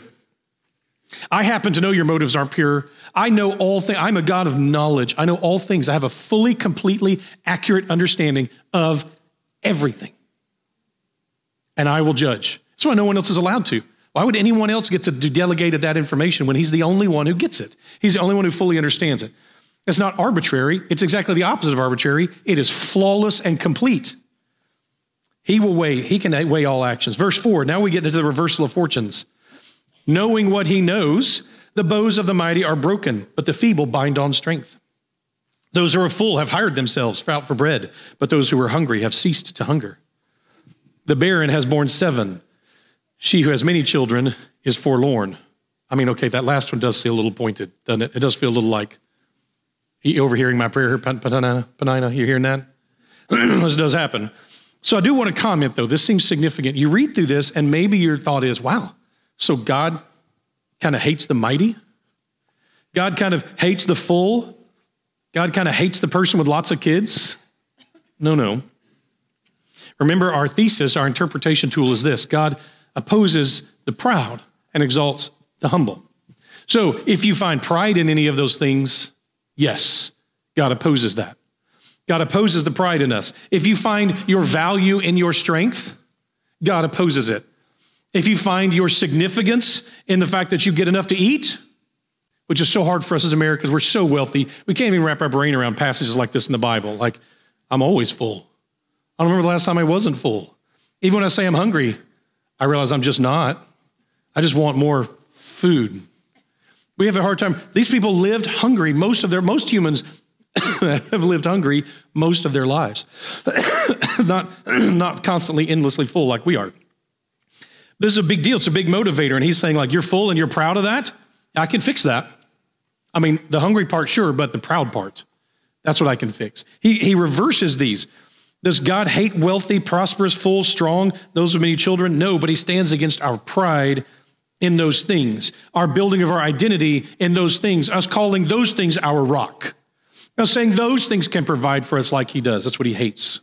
S15: I happen to know your motives aren't pure. I know all things. I'm a God of knowledge. I know all things. I have a fully, completely accurate understanding of everything. And I will judge. That's why no one else is allowed to. Why would anyone else get to delegate that information when he's the only one who gets it? He's the only one who fully understands it. It's not arbitrary. It's exactly the opposite of arbitrary. It is flawless and complete. He will weigh, he can weigh all actions. Verse four, now we get into the reversal of fortunes. Knowing what he knows, the bows of the mighty are broken, but the feeble bind on strength. Those who are full have hired themselves out for bread, but those who are hungry have ceased to hunger. The barren has borne seven. She who has many children is forlorn. I mean, okay, that last one does feel a little pointed, doesn't it? It does feel a little like, you overhearing my prayer, Penina? Penina, you hearing that? This does happen. So I do want to comment, though. This seems significant. You read through this, and maybe your thought is, wow, so God kind of hates the mighty? God kind of hates the full? God kind of hates the person with lots of kids? No, no. Remember, our thesis, our interpretation tool is this. God opposes the proud and exalts the humble. So if you find pride in any of those things, yes, God opposes that. God opposes the pride in us. If you find your value in your strength, God opposes it. If you find your significance in the fact that you get enough to eat, which is so hard for us as Americans, we're so wealthy, we can't even wrap our brain around passages like this in the Bible. Like, I'm always full. I don't remember the last time I wasn't full. Even when I say I'm hungry, I realize I'm just not. I just want more food. We have a hard time. These people lived hungry. Most of their, most humans have lived hungry most of their lives. not, not constantly, endlessly full like we are. This is a big deal. It's a big motivator. And he's saying, like, you're full and you're proud of that? I can fix that. I mean, the hungry part, sure, but the proud part, that's what I can fix. He, he reverses these. Does God hate wealthy, prosperous, full, strong, those with many children? No, but he stands against our pride in those things, our building of our identity in those things, us calling those things our rock. Now, saying those things can provide for us like he does. That's what he hates.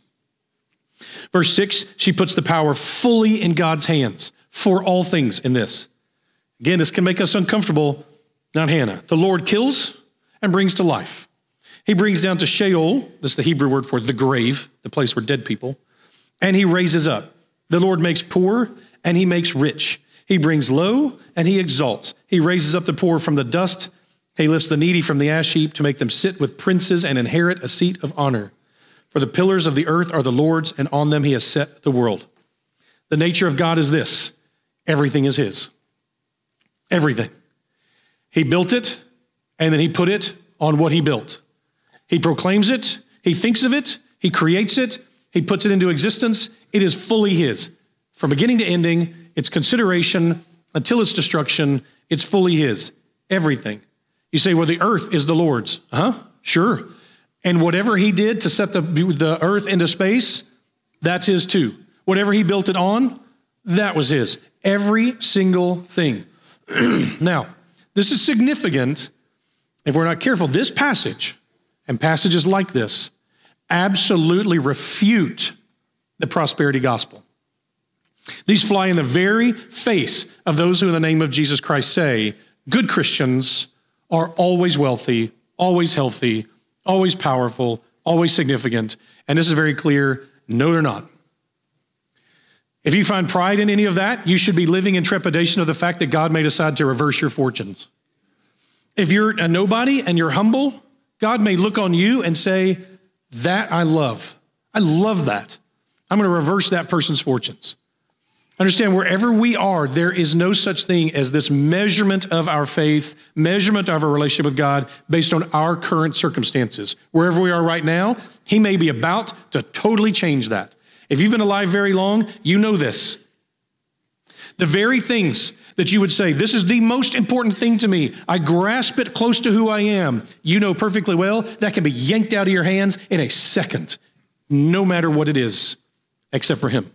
S15: Verse six, she puts the power fully in God's hands for all things in this. Again, this can make us uncomfortable. Not Hannah. The Lord kills and brings to life. He brings down to Sheol, that's the Hebrew word for the grave, the place where dead people, and he raises up. The Lord makes poor and he makes rich. He brings low and he exalts. He raises up the poor from the dust. He lifts the needy from the ash heap to make them sit with princes and inherit a seat of honor. For the pillars of the earth are the Lord's, and on them he has set the world. The nature of God is this: everything is his. Everything. He built it, and then he put it on what he built. He proclaims it, he thinks of it, he creates it, he puts it into existence. It is fully his. From beginning to ending, its consideration until its destruction, it's fully his. Everything. You say, well, the earth is the Lord's. Huh? Sure. And whatever he did to set the, the earth into space, that's his too. Whatever he built it on, that was his. Every single thing. Now, this is significant if we're not careful. This passage and passages like this absolutely refute the prosperity gospel. These fly in the very face of those who in the name of Jesus Christ say, good Christians are always wealthy, always healthy, always powerful, always significant. And this is very clear, no, they're not. If you find pride in any of that, you should be living in trepidation of the fact that God may decide to reverse your fortunes. If you're a nobody and you're humble, God may look on you and say, that I love. I love that. I'm going to reverse that person's fortunes. Understand, wherever we are, there is no such thing as this measurement of our faith, measurement of our relationship with God based on our current circumstances. Wherever we are right now, He may be about to totally change that. If you've been alive very long, you know this. The very things that you would say, this is the most important thing to me, I grasp it close to who I am, you know perfectly well, that can be yanked out of your hands in a second, no matter what it is, except for Him.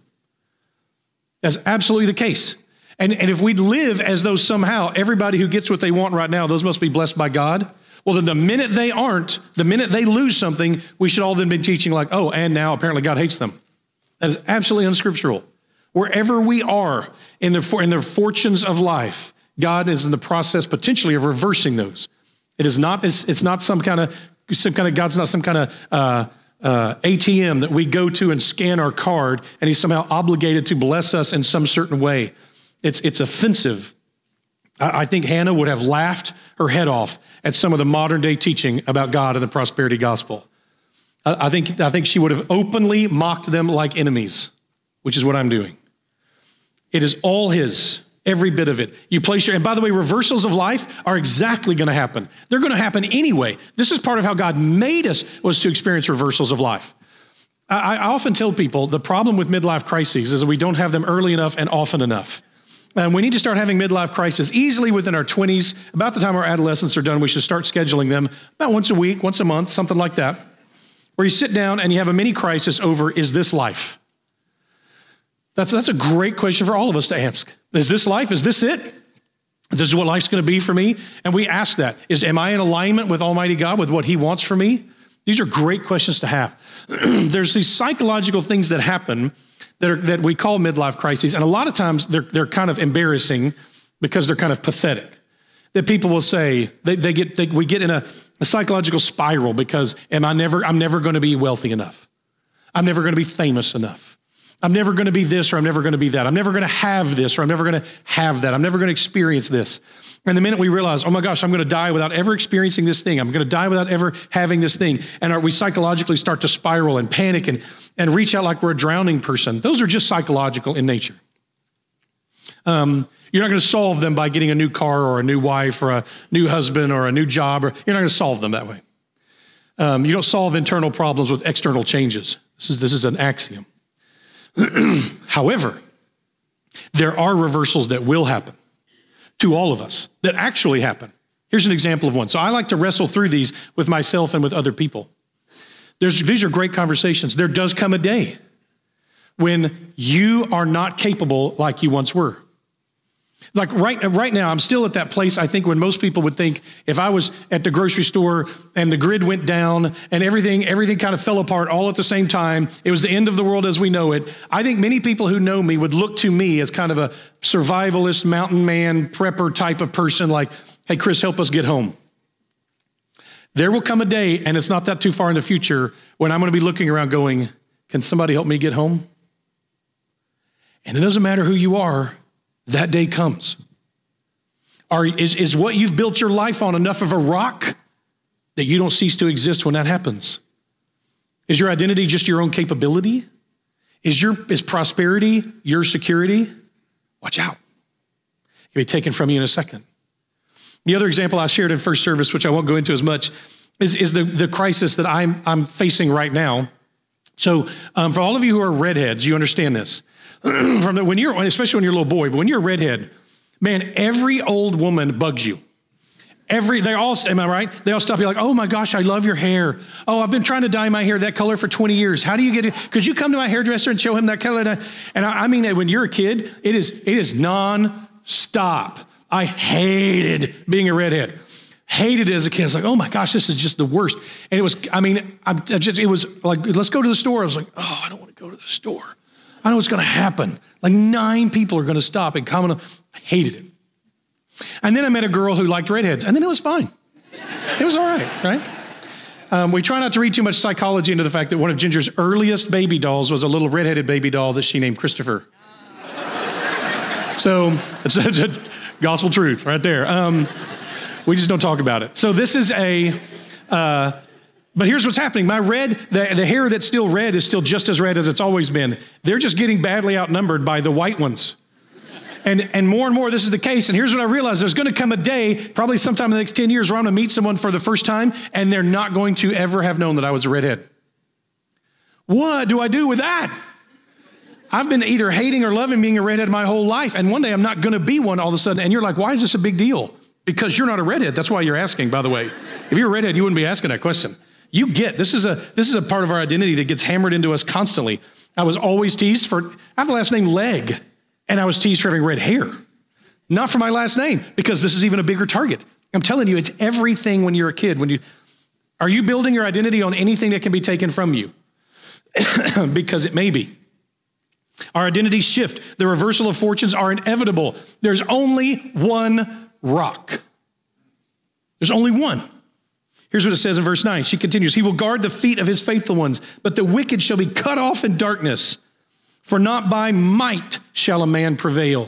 S15: That's absolutely the case. And, and if we'd live as though somehow everybody who gets what they want right now, those must be blessed by God, well, then the minute they aren't, the minute they lose something, we should all then be teaching like, oh, and now apparently God hates them. That is absolutely unscriptural. Wherever we are in the, in the fortunes of life, God is in the process potentially of reversing those. It is not, it's, it's not some kind of, some kind of, God's not some kind of uh, uh, A T M that we go to and scan our card and He's somehow obligated to bless us in some certain way. It's, it's offensive. I, I think Hannah would have laughed her head off at some of the modern day teaching about God and the prosperity gospel. I, I think, I think she would have openly mocked them like enemies, which is what I'm doing. It is all His, every bit of it. You place your, and by the way, reversals of life are exactly going to happen. They're going to happen anyway. This is part of how God made us, was to experience reversals of life. I, I often tell people the problem with midlife crises is that we don't have them early enough and often enough. And we need to start having midlife crises easily within our twenties. About the time our adolescents are done, we should start scheduling them about once a week, once a month, something like that, where you sit down and you have a mini crisis over, is this life? That's, that's a great question for all of us to ask. Is this life? Is this it? This is what life's going to be for me? And we ask that. Is, am I in alignment with Almighty God, with what He wants for me? These are great questions to have. There's these psychological things that happen that, are, that we call midlife crises. And a lot of times they're, they're kind of embarrassing because they're kind of pathetic. That people will say, they, they get, they, we get in a, a psychological spiral because am I never, I'm never going to be wealthy enough. I'm never going to be famous enough. I'm never going to be this, or I'm never going to be that. I'm never going to have this, or I'm never going to have that. I'm never going to experience this. And the minute we realize, oh my gosh, I'm going to die without ever experiencing this thing. I'm going to die without ever having this thing. And our, we psychologically start to spiral and panic and, and reach out like we're a drowning person. Those are just psychological in nature. Um, you're not going to solve them by getting a new car or a new wife or a new husband or a new job. Or, you're not going to solve them that way. Um, you don't solve internal problems with external changes. This is, this is an axiom. However, there are reversals that will happen to all of us, that actually happen. Here's an example of one. So I like to wrestle through these with myself and with other people. There's, these are great conversations. There does come a day when you are not capable like you once were. Like right, right now, I'm still at that place, I think, when most people would think, if I was at the grocery store and the grid went down and everything, everything kind of fell apart all at the same time, it was the end of the world as we know it, I think many people who know me would look to me as kind of a survivalist, mountain man, prepper type of person, like, hey, Chris, help us get home. There will come a day, and it's not that too far in the future, when I'm going to be looking around going, can somebody help me get home? And it doesn't matter who you are, that day comes. Are, is, is what you've built your life on enough of a rock that you don't cease to exist when that happens? Is your identity just your own capability? Is your is prosperity your security? Watch out. It can be taken from you in a second. The other example I shared in first service, which I won't go into as much, is, is the, the crisis that I'm, I'm facing right now. So um, for all of you who are redheads, you understand this. From the, when you're, especially when you're a little boy, but when you're a redhead, man, every old woman bugs you. Every, they all, am I right? They all stop you like, oh my gosh, I love your hair. Oh, I've been trying to dye my hair that color for twenty years. How do you get it? Could you come to my hairdresser and show him that color? And I, I mean that when you're a kid, it is, it is non-stop. I hated being a redhead. Hated it as a kid. I was like, oh my gosh, this is just the worst. And it was, I mean, I, I just, it was like, let's go to the store. I was like, oh, I don't want to go to the store. I know it's going to happen. Like nine people are going to stop and comment. I hated it. And then I met a girl who liked redheads, and then it was fine. It was all right, right? Um, we try not to read too much psychology into the fact that one of Ginger's earliest baby dolls was a little redheaded baby doll that she named Christopher. So it's a, it's a gospel truth right there. Um, we just don't talk about it. So this is a, uh, but here's what's happening. My red, the, the hair that's still red is still just as red as it's always been. They're just getting badly outnumbered by the white ones. And, and more and more this is the case. And here's what I realized. There's going to come a day, probably sometime in the next ten years, where I'm going to meet someone for the first time, and they're not going to ever have known that I was a redhead. What do I do with that? I've been either hating or loving being a redhead my whole life, and one day I'm not going to be one all of a sudden. And you're like, why is this a big deal? Because you're not a redhead. That's why you're asking, by the way. If you're a redhead, you wouldn't be asking that question. You get, this is a this is a part of our identity that gets hammered into us constantly. I was always teased for, I have the last name Legg. And I was teased for having red hair. Not for my last name, because this is even a bigger target. I'm telling you, it's everything when you're a kid. When you, are you building your identity on anything that can be taken from you? Because it may be. Our identities shift. The reversal of fortunes are inevitable. There's only one rock. There's only one. Here's what it says in verse nine. She continues, he will guard the feet of his faithful ones, but the wicked shall be cut off in darkness. For not by might shall a man prevail.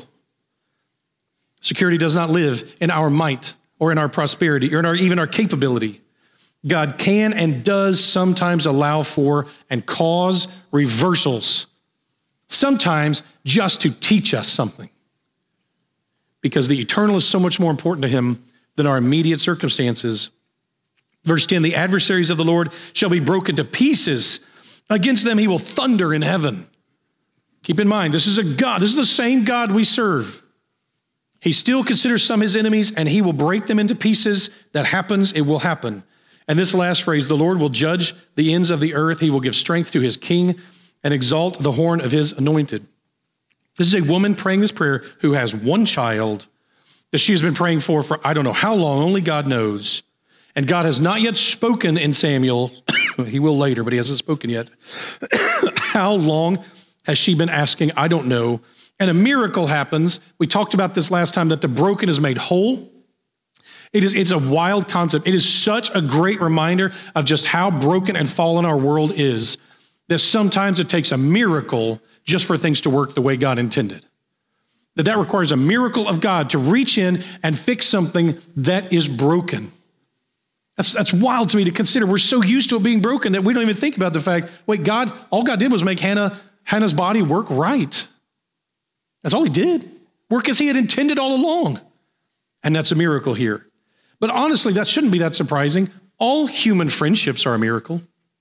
S15: Security does not live in our might or in our prosperity or in our, even our capability. God can and does sometimes allow for and cause reversals, sometimes just to teach us something. Because the eternal is so much more important to him than our immediate circumstances. Verse ten, the adversaries of the Lord shall be broken to pieces. Against them he will thunder in heaven. Keep in mind, this is a God. This is the same God we serve. He still considers some his enemies, and he will break them into pieces. That happens, it will happen. And this last phrase, the Lord will judge the ends of the earth. He will give strength to his king and exalt the horn of his anointed. This is a woman praying this prayer who has one child that she has been praying for for I don't know how long, only God knows. And God has not yet spoken in Samuel. He will later, but he hasn't spoken yet. How long has she been asking? I don't know. And a miracle happens. We talked about this last time, that the broken is made whole. It is, it's a wild concept. It is such a great reminder of just how broken and fallen our world is, that sometimes it takes a miracle just for things to work the way God intended. That that requires a miracle of God to reach in and fix something that is broken. That's, that's wild to me to consider. We're so used to it being broken that we don't even think about the fact, wait, God, all God did was make Hannah Hannah's body work right. That's all he did. Work as he had intended all along. And that's a miracle here. But honestly, that shouldn't be that surprising. All human friendships are a miracle.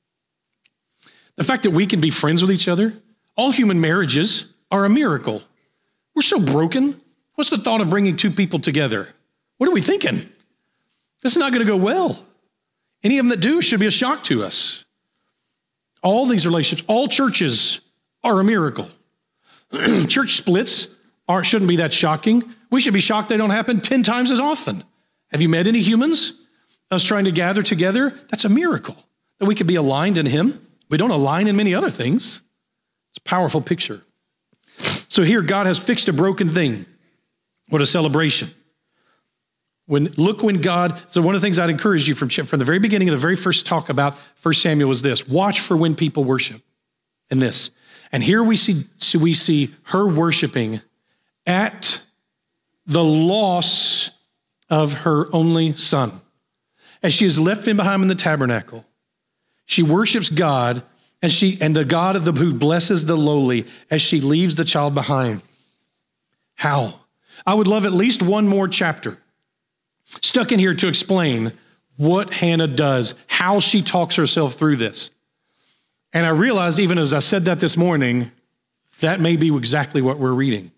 S15: The fact that we can be friends with each other, all human marriages are a miracle. We're so broken. What's the thought of bringing two people together? What are we thinking? This is not going to go well. Any of them that do should be a shock to us. All these relationships, all churches are a miracle. Church splits are, shouldn't be that shocking. We should be shocked they don't happen ten times as often. Have you met any humans? Us trying to gather together? That's a miracle. That we could be aligned in him. We don't align in many other things. It's a powerful picture. So here God has fixed a broken thing. What a celebration. When, look when God, so one of the things I'd encourage you from, from the very beginning of the very first talk about First Samuel was this: watch for when people worship. And this. And here we see, so we see her worshiping at the loss of her only son. As she is left in behind in the tabernacle, she worships God, and she and the God of the who blesses the lowly as she leaves the child behind. How? I would love at least one more chapter stuck in here to explain what Hannah does, how she talks herself through this. And I realized, even as I said that this morning, that may be exactly what we're reading.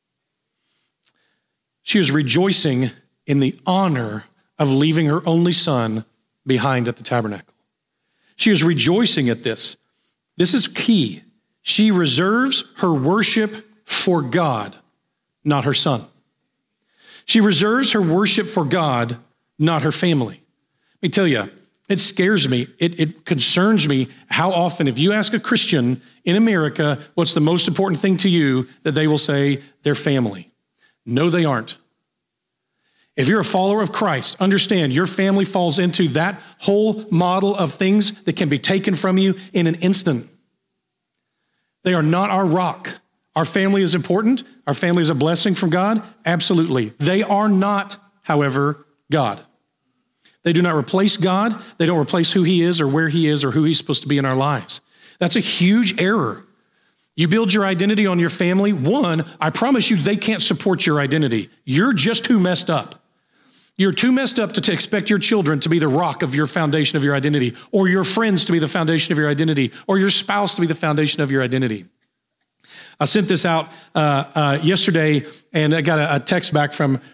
S15: She was rejoicing in the honor of leaving her only son behind at the tabernacle. She was rejoicing at this. This is key. She reserves her worship for God, not her son. She reserves her worship for God, not her family. Let me tell you, It scares me. It, it concerns me how often, if you ask a Christian in America, what's the most important thing to you, that they will say their family. No, they aren't. If you're a follower of Christ, understand your family falls into that whole model of things that can be taken from you in an instant. They are not our rock. Our family is important. Our family is a blessing from God. Absolutely. They are not, however, God. They do not replace God. They don't replace who he is or where he is or who he's supposed to be in our lives. That's a huge error. You build your identity on your family. One, I promise you, they can't support your identity. You're just too messed up. You're too messed up to, to expect your children to be the rock of your foundation of your identity, or your friends to be the foundation of your identity, or your spouse to be the foundation of your identity. I sent this out uh, uh, yesterday, and I got a, a text back from